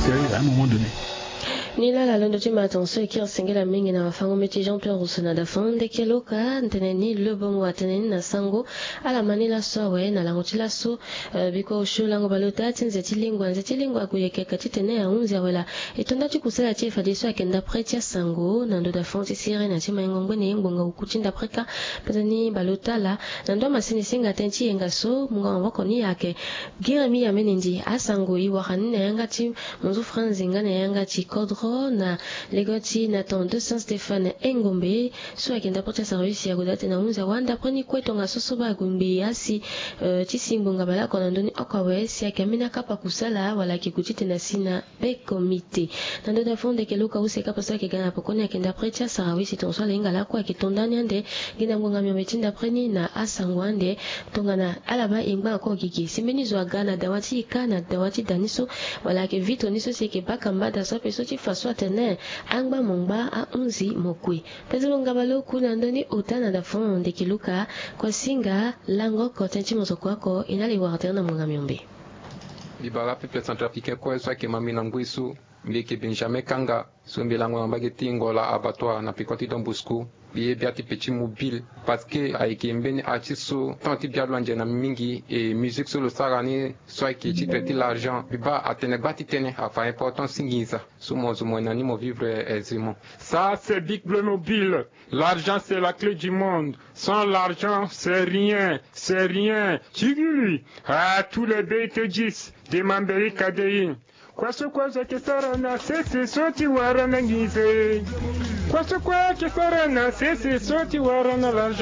désespérer à un moment donné. Nila la londo tima atonso ikir sengela mingi na wafango meti Jean-Pierre Roussona da fonde keloka nteneni lobomo ateneni na sango ala manila sowe na langotila so biko ushulango balota tinzeti lingwa kuyekeka titene ya unzi awela itonda chikusela chifa diso akenda pretia sango nando da fonte sire na tima ngongwe ne ngonga ukuchinda preka petani balotala nando masini singa tenti yenga so munga wako ni yake gira mi yamenindi asango iwahani na yanga ti munzu franzinga na yanga ti kodro na legoti Nathan de Saint-Stéphane Engombe so akenda porta service ya godate na unza wanda preni kweto nga sosoba gumbi asi tisimbunga balako na ndoni okawe si akamina kapa kusala wala kikutite na sina be komite nando da fonde keluka useka pasa ke gana pokoni akenda pretia service tonso lenga la kwa kitondani ande gina ngonga myometinda preni na asangwande tongana alaba ingba ko gigi simbeni zo agana dawati kana dawati daniso wala ke vito niso seke bakamba da so peso ti faso atene angba mongba a unzi mokwe pezonga baloku na ndoni utana da fonde kiluka kwa singa lango kotenchi mozokwako inali wartena monga myombe libala peuple centrafricain ko so ke mamina ngwisu mbeke Benjamin Kanga so mbelango mbage tingola abattoir na pikoti dombusku biye biati petit mobile parce que aiki mbeni achiso tanti bialwanje na mingi et musique sur le sarani soit qui ti l'argent biba atene bati tene afa important singiza sumo nani mo vivre aisément. Ça c'est Big Bleu Mobile. L'argent c'est la clé du monde. Sans l'argent c'est rien. Chiguli. Ah tous les bêtes te disent des mamberi kadei. Kwaso ke sarana sese soti warana ngize. Kwaso ke sarana sese soti warana l'argent.